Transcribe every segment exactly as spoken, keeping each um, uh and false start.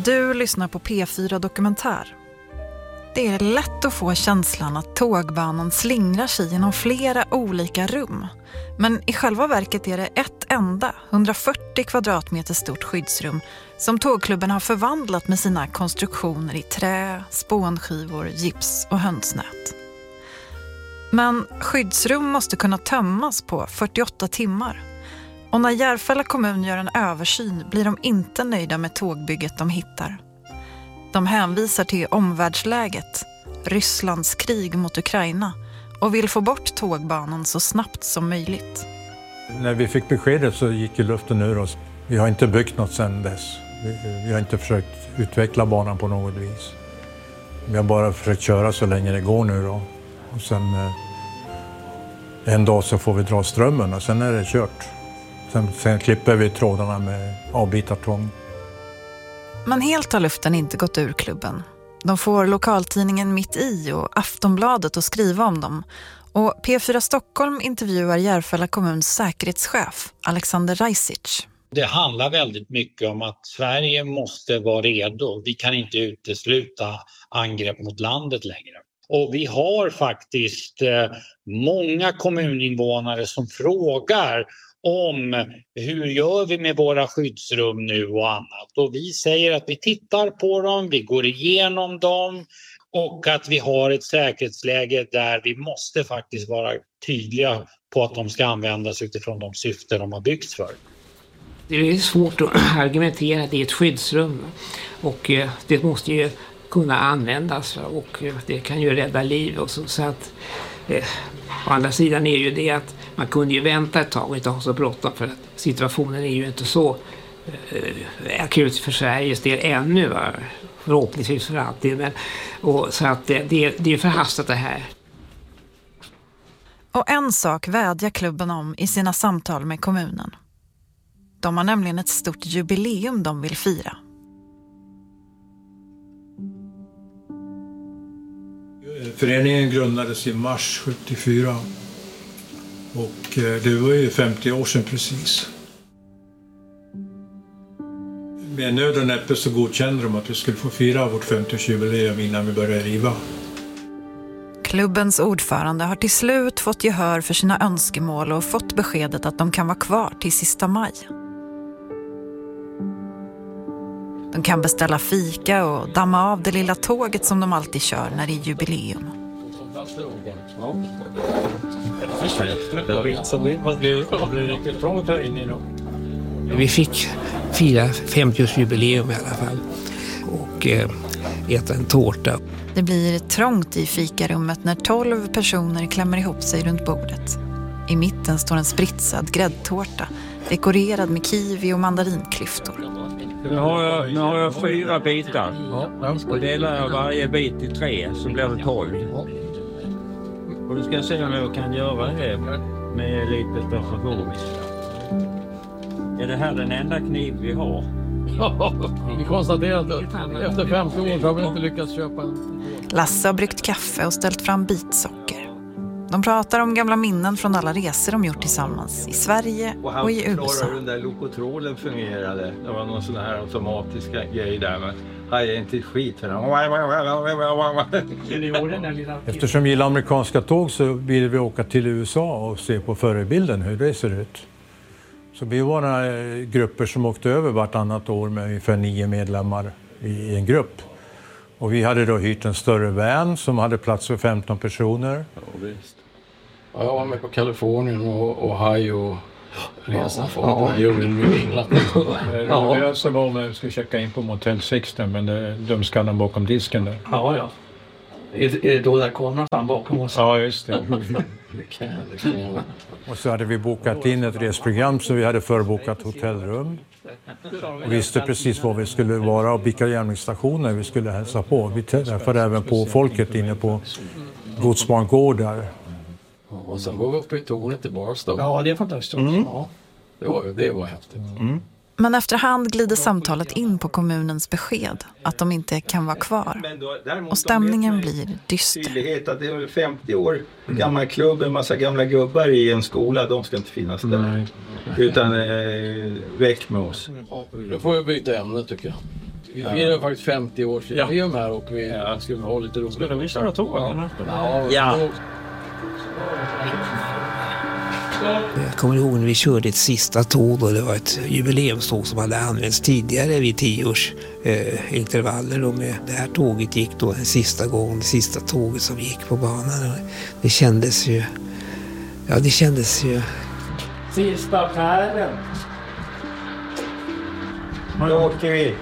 Du lyssnar på P fyra Dokumentär. Det är lätt att få känslan att tågbanan slingrar sig genom flera olika rum. Men i själva verket är det ett enda hundrafyrtio kvadratmeter stort skyddsrum som tågklubben har förvandlat med sina konstruktioner i trä, spånskivor, gips och hönsnät. Men skyddsrum måste kunna tömmas på fyrtioåtta timmar. Och när Järfälla kommun gör en översyn blir de inte nöjda med tågbygget de hittar. De hänvisar till omvärldsläget, Rysslands krig mot Ukraina, och vill få bort tågbanan så snabbt som möjligt. När vi fick beskedet så gick ju luften ur oss. Vi har inte byggt något sedan dess. Vi, vi har inte försökt utveckla banan på något vis. Vi har bara försökt köra så länge det går nu då. Och sen eh, en dag så får vi dra strömmen och sen är det kört. Sen, sen klipper vi trådarna med avbitartång. Men helt har luften inte gått ur klubben. De får lokaltidningen Mitt i och Aftonbladet att skriva om dem. Och P fyra Stockholm intervjuar Järfälla kommuns säkerhetschef Alexander Rajsic. Det handlar väldigt mycket om att Sverige måste vara redo. Vi kan inte utesluta angrepp mot landet längre. Och vi har faktiskt eh, många kommuninvånare som frågar om hur gör vi med våra skyddsrum nu och annat. Och vi säger att vi tittar på dem, vi går igenom dem och att vi har ett säkerhetsläge där vi måste faktiskt vara tydliga på att de ska användas utifrån de syften de har byggts för. Det är svårt att argumentera att det är ett skyddsrum och det måste ju kunna användas och det kan ju rädda liv och så, så att eh, å andra sidan är ju det att man kunde ju vänta ett tag och inte ha så bråttom för att situationen är ju inte så eh, akut för Sveriges del ännu, va? Förhoppningsvis för alltid, men och, så att det, det, det är förhastat det här. Och en sak vädjar klubben om i sina samtal med kommunen. De har nämligen ett stort jubileum de vill fira. Föreningen grundades i mars sjuttiofyra och det var ju femtio år sedan precis. Med nöd och näppe så godkände de att vi skulle få fira vårt femtioårsjubileum innan vi började riva. Klubbens ordförande har till slut fått gehör för sina önskemål och fått beskedet att de kan vara kvar till sista maj. De kan beställa fika och damma av det lilla tåget som de alltid kör när det är jubileum. Vi fick fira femtioårsjubileum i alla fall och eh, äta en tårta. Det blir trångt i fikarummet när tolv personer klämmer ihop sig runt bordet. I mitten står en spritsad gräddtårta dekorerad med kiwi och mandarinklyftor. Nu har jag, nu har jag fyra bitar och delar jag varje bit i tre så blir det tolv. Och du ska se om jag kan göra det med lite perfektion. Är det här den enda kniv vi har? Ja, vi konstaterar att efter femtio år har vi inte lyckats köpa en. Lasse har bryggt kaffe och ställt fram bitsocker. De pratar om gamla minnen från alla resor de gjort tillsammans i Sverige och, och i U S A. Och den där lokotrolen fungerade. Det var någon sån här automatiska grej där. Men jag är inte skit för den. Eftersom vi gillar amerikanska tåg så vill vi åka till U S A och se på förebilden hur det ser ut. Så vi var några grupper som åkte över vartannat år med ungefär nio medlemmar i en grupp. Och vi hade då hyrt en större van som hade plats för femton personer. Ja, visst. Ja, jag var med på Kalifornien och Ohio resan för ja, New England. Ja, det så var när vi skulle checka in på Motel sexton men de skannade bakom disken där. Ja, ja. Är, är det då där kameran fram bakom oss? Ja, just det. Det kan jag liksom. Och så hade vi bokat in ett resprogram så vi hade förbokat hotellrum. Och visste precis var vi skulle vara och vilka järnvägsstationer vi skulle hälsa på. Vi träffade även på folket inne på Godsbangårdar. Och sen var vi uppe i tornet i Barstow. Ja, det är fantastiskt. Mm. Ja, det var, det var häftigt. Mm. Men efterhand glider samtalet in på kommunens besked att de inte kan vara kvar. Och stämningen blir dyster. Tydlighet att det är femtio år gammal klubb, en massa gamla gubbar i en skola, de ska inte finnas där. Nej. Utan eh, väck med oss. Ja, då får jag byta ämne tycker jag. Vi firar faktiskt femtio års jubileum här och vi ja. skulle ha lite roligt. Skulle vi köra tåg? Ja. Ja. ja. Jag kommer ihåg när vi körde ett sista tåg och det var ett jubileumståg som hade använts tidigare vid tio års eh, intervaller. Och med det här tåget gick då den sista gången, det sista tåget som gick på banan. Och det kändes ju, ja det kändes ju. Sista färden. Nu åker vi.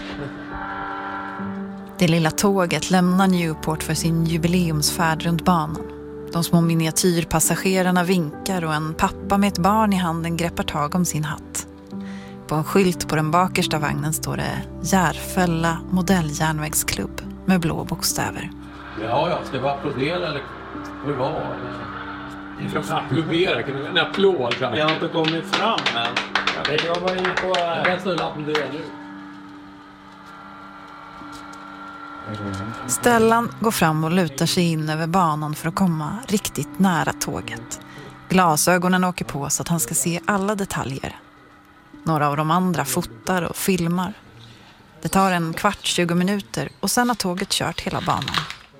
Det lilla tåget lämnar Newport för sin jubileumsfärd runt banan. De små miniatyrpassagerarna vinkar och en pappa med ett barn i handen greppar tag om sin hatt. På en skylt på den bakersta vagnen står det Järfälla modelljärnvägsklubb med blå bokstäver. Ja, ja, ska vi applådera eller hur var det? Vi kan applådera, kan vi en applåd? Jag har inte kommit fram än. Jag var inne på... Jag kan ställa applådera nu. Stellan går fram och lutar sig in över banan för att komma riktigt nära tåget. Glasögonen åker på så att han ska se alla detaljer. Några av de andra fotar och filmar. Det tar en kvart, tjugo minuter och sen har tåget kört hela banan.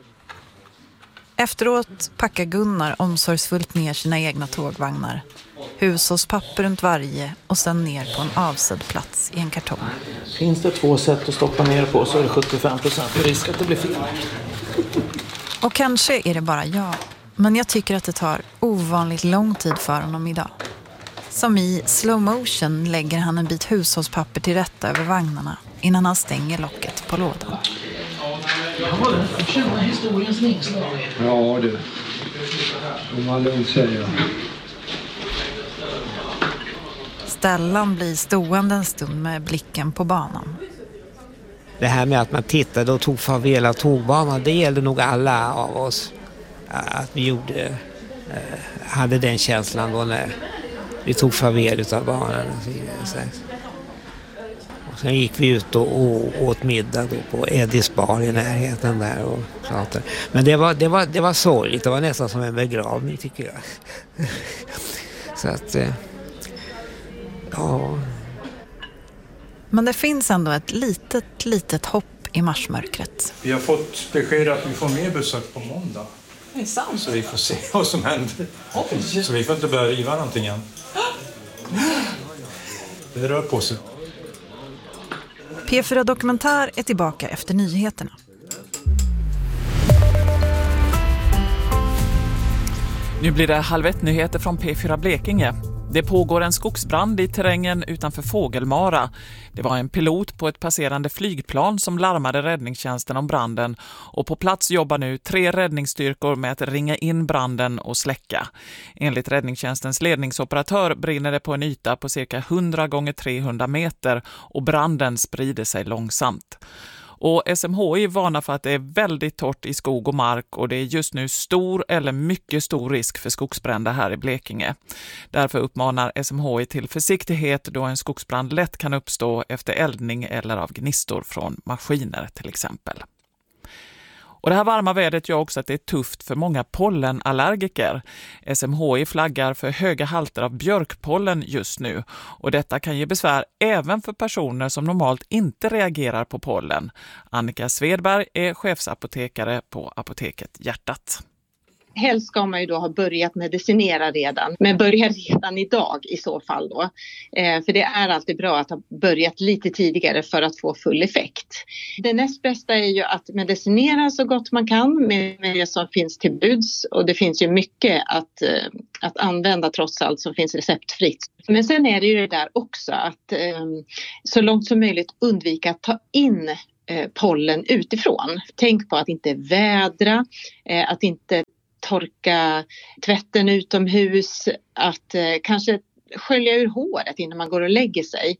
Efteråt packar Gunnar omsorgsfullt ner sina egna tågvagnar. Hushållspapper runt varje och sen ner på en avsedd plats i en kartong. Finns det två sätt att stoppa ner på så är det sjuttiofem procent risk att det blir fel. Och kanske är det bara jag. Men jag tycker att det tar ovanligt lång tid för honom idag. Som i slow motion lägger han en bit hushållspapper till rätta över vagnarna innan han stänger locket på lådan. Ja, det känner historiens vingslag. Ja, det. Som man lugnt säger. Stellan blir stående en stund med blicken på banan. Det här med att man tittade och tog farväl av tågbanan, det gällde nog alla av oss. Att vi gjorde, hade den känslan då när vi tog farväl av banan. Och sen gick vi ut och, och åt middag då på Eddies bar i närheten där och pratade. Men det var, det var, det var sorgligt, det var nästan som en begravning tycker jag. Så att... Ja. Men det finns ändå ett litet, litet hopp i marsmörkret. Vi har fått besked att vi får mer besök på måndag. Det är sant. Så vi får se vad som händer. Oj. Så vi får inte börja riva någonting än. Det rör på sig. P fyra Dokumentär är tillbaka efter nyheterna. Nu blir det halv ett nyheter från P fyra Blekinge. Det pågår en skogsbrand i terrängen utanför Fågelmara. Det var en pilot på ett passerande flygplan som larmade räddningstjänsten om branden och på plats jobbar nu tre räddningsstyrkor med att ringa in branden och släcka. Enligt räddningstjänstens ledningsoperatör brinner det på en yta på cirka hundra gånger trehundra meter och branden sprider sig långsamt. Och S M H I varnar för att det är väldigt torrt i skog och mark och det är just nu stor eller mycket stor risk för skogsbränder här i Blekinge. Därför uppmanar S M H I till försiktighet då en skogsbrand lätt kan uppstå efter eldning eller av gnistor från maskiner till exempel. Och det här varma vädret gör också att det är tufft för många pollenallergiker. S M H I flaggar för höga halter av björkpollen just nu. Och detta kan ge besvär även för personer som normalt inte reagerar på pollen. Annika Svedberg är chefsapotekare på Apoteket Hjärtat. Helst ska man ju då ha börjat medicinera redan, men börja redan idag i så fall då. Eh, för det är alltid bra att ha börjat lite tidigare för att få full effekt. Det näst bästa är ju att medicinera så gott man kan med, med det som finns till buds. Och det finns ju mycket att, eh, att använda trots allt som finns receptfritt. Men sen är det ju det där också att eh, så långt som möjligt undvika att ta in eh, pollen utifrån. Tänk på att inte vädra, eh, att inte torka tvätten utomhus, att eh, kanske skölja ur håret innan man går och lägger sig.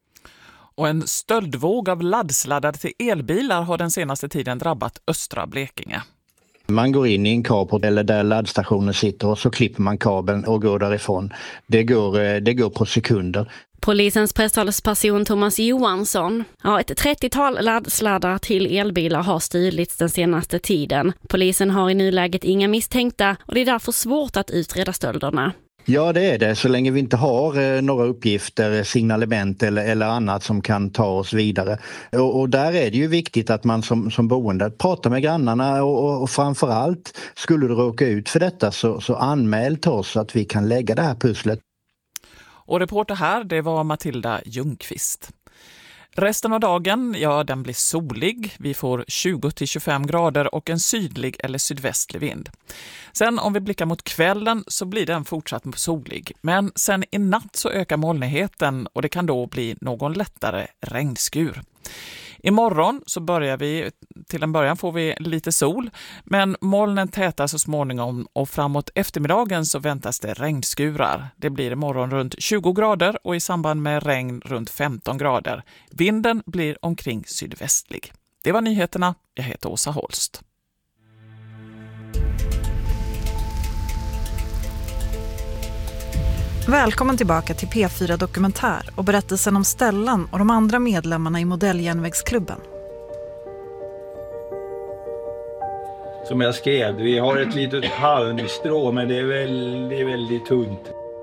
Och en stöldvåg av laddsladdar till elbilar har den senaste tiden drabbat östra Blekinge. Man går in i en carport eller där laddstationen sitter och så klipper man kabeln och går därifrån. Det går, det går på sekunder. Polisens presstalesperson Thomas Johansson. Ja, ett trettiotal laddsladdar till elbilar har stulits den senaste tiden. Polisen har i nuläget inga misstänkta och det är därför svårt att utreda stölderna. Ja, det är det. Så länge vi inte har eh, några uppgifter, signalement eller, eller annat som kan ta oss vidare. Och, och där är det ju viktigt att man som, som boende pratar med grannarna och, och, och framförallt skulle du råka ut för detta så, så anmäl till oss så att vi kan lägga det här pusslet. Och reporter här, det var Matilda Ljungqvist. Resten av dagen, ja, den blir solig. Vi får tjugo till tjugofem grader och en sydlig eller sydvästlig vind. Sen om vi blickar mot kvällen så blir den fortsatt solig. Men sen i natt så ökar molnigheten och det kan då bli någon lättare regnskur. Imorgon så börjar vi, till en början får vi lite sol, men molnen tätar så småningom och framåt eftermiddagen så väntas det regnskurar. Det blir imorgon runt tjugo grader och i samband med regn runt femton grader. Vinden blir omkring sydvästlig. Det var nyheterna. Jag heter Åsa Holst. Välkommen tillbaka till P fyra Dokumentär och berättelsen om Stellan och de andra medlemmarna i Modelljärnvägsklubben. Som jag skrev, vi har ett litet halmstrå men det är väldigt, väldigt tunt.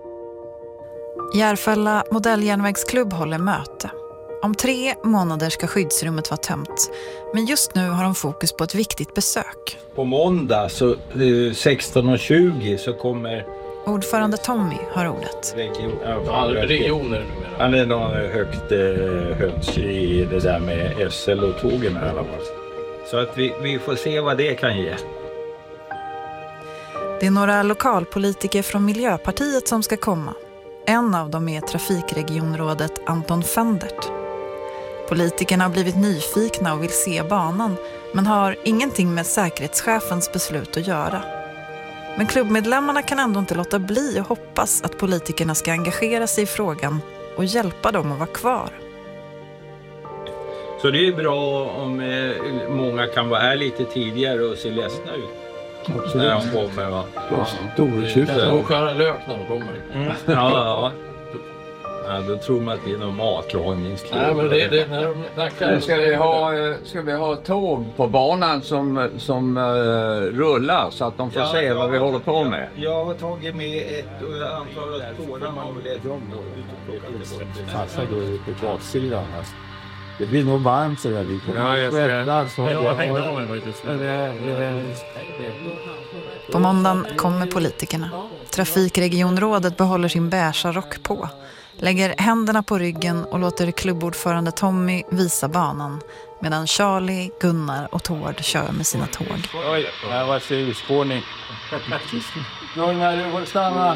Järfälla Modelljärnvägsklubb håller möte. Om tre månader ska skyddsrummet vara tömt. Men just nu har de fokus på ett viktigt besök. På måndag så sexton och tjugo så kommer ordförande Tommy har ordet. Region, ja, regioner. Han är någon högt eh, höns i det där med S L och tågen i alla fall. Så att vi, vi får se vad det kan ge. Det är några lokalpolitiker från Miljöpartiet som ska komma. En av dem är trafikregionrådet Anton Fendert. Politikerna har blivit nyfikna och vill se banan, men har ingenting med säkerhetschefens beslut att göra. Men klubbmedlemmarna kan ändå inte låta bli och hoppas att politikerna ska engagera sig i frågan och hjälpa dem att vara kvar. Så det är bra om eh, många kan vara här lite tidigare och se ledsna ut. Absolut. När de kommer, va? Stortjuta och skära lök när de kommer. Mm. Ja, ja. Ja, då tror man att det är någon matlagningsklubb. Nej, men det, det, när de, när ska, vi ha, ska vi ha tåg på banan som, som uh, rullar så att de får ja, se vad vi håller på med? Jag har tagit med ett antal tårar man vill äta om. Farsa går ut på baksidan här. Det blir nog varmt så där lite. Ja, jag ska... Jag tänkte på mig faktiskt. På måndagen kommer politikerna. Trafikregionrådet behåller sin beiga rock på. Lägger händerna på ryggen och låter klubbordförande Tommy visa banan. Medan Charlie, Gunnar och Tord kör med sina tåg. Oj, det här var surspårning. Gunnar, du får stanna.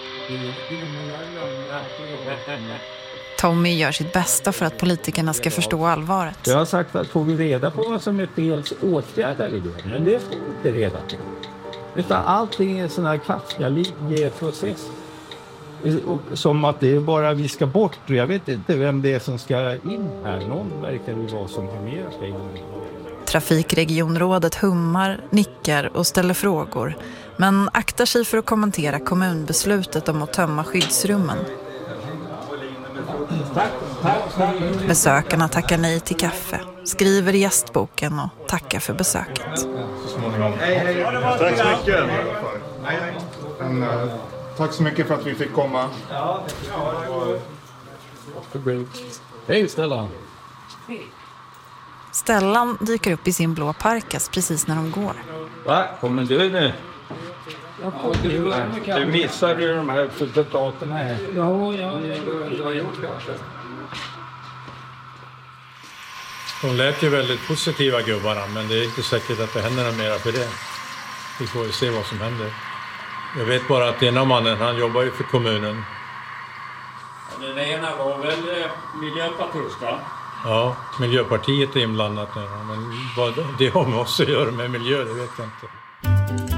Tommy gör sitt bästa för att politikerna ska förstå allvaret. Jag har sagt att får vi reda på vad som är fel åtgärder i det. Men det får vi inte reda på. Utan allting är en sån här kvacklig process. Som att det är bara vi ska bort. Jag vet inte vem det är som ska in här. Någon verkar det vara som har mer ska in. Trafikregionrådet hummar, nickar och ställer frågor. Men aktar sig för att kommentera kommunbeslutet om att tömma skyddsrummen. Besökarna tackar nej till kaffe, skriver i gästboken och tackar för besöket. Tack så mycket. En, uh, tack så mycket för att vi fick komma. Hej Stellan. Stellan dyker upp i sin blå parkas precis när de går. Va? Kommer du nu? Du missade ju de här resultaten här. Ja, ja, jag har gjort det. De lät ju väldigt positiva gubbarna, men det är inte säkert att det händer något mer för det. Vi får ju se vad som händer. Jag vet bara att ena mannen, han jobbar ju för kommunen. Den ena var väl Miljöpartiet, va? Ja, Miljöpartiet är inblandat nu. Men vad det har med oss att göra med miljö, det vet jag inte.